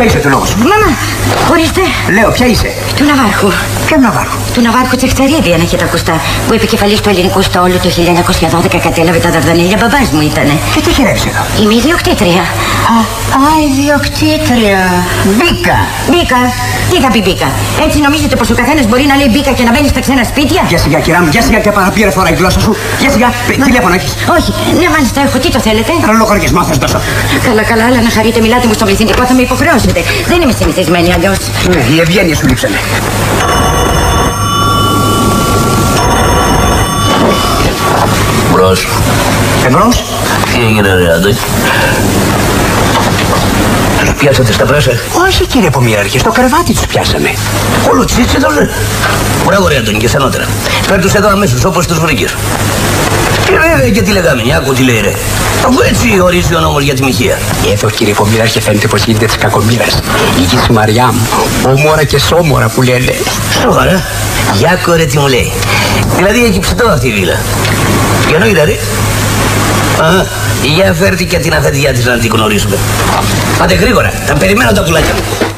Ποια είσαι του λόγου σου? Μάμα, ορίστε. Λέω, ποια είσαι? Του Ναβάρχου. Ποιο Ναβάρχου? Του Ναβάρχου Τσεχτσαρίδη, αν έχετε ακουστά. Που επικεφαλής του ελληνικού στόλου το 1912 κατέλαβε τα Δαρδανέλια. Μπαμπάς μου ήτανε. Και τι χειρεύεις εδώ? Είμαι ιδιοκτήτρια. Ιδιοκτήτρια. Μπήκα. Μπήκα. Τι θα πει μπήκα? Έτσι νομίζετε πως ο καθένας μπορεί να λέει μπήκα και να μπαίνει στα ξένα σπίτια? Για σιγά, κυρά μου, για σιγά και παραπήρε φορά η γλώσσα σου. Για σιγά, τηλέφωνο έχεις? Όχι, ναι, μάλιστα έχω. Τι το θέλετε? Ένα λογαριασμό θα σου δώσω. Καλά, καλά, αλλά να χαρείτε, μιλάτε μου στο πληθυντικό, θα με υποχρεώσετε. Δεν είμαι συνηθισμένη αλλιώς. Ναι, η ευγένεια σου λείψανε. Μπρος. Εμπρός. Τι έγινε ρε Άντωνη? Τους πιάσατε στα πράσα? Όχι κύριε Πομιάρχη, στο κρεβάτι τους πιάσαμε. Όλο τσίτσιτος ρε. Μπράβο ρε Άντωνη και στενότερα. Φέρ' τους εδώ αμέσως όπως τους βρήκες. Και βέβαια και τι λέγαμε, άκου τι λέει ρε. Αφού έτσι ορίζει ο νόμος για τη μοιχεία. Εδώ κύριε Πομιάρχη φαίνεται πως γίνεται της κακομοίρας. Η γη σου Μαριά μου, όμορα και σώμορα που λένε. Σοβαρά. Για κορέ τι μου λέει. Δηλαδή έχει ψητό αυτή η βίλα. Και εννοείται ρε. Για φέρτη και την αφεντιά της να την γνωρίσουμε. Πάτε γρήγορα, τα περιμένω τα πουλάκια μου.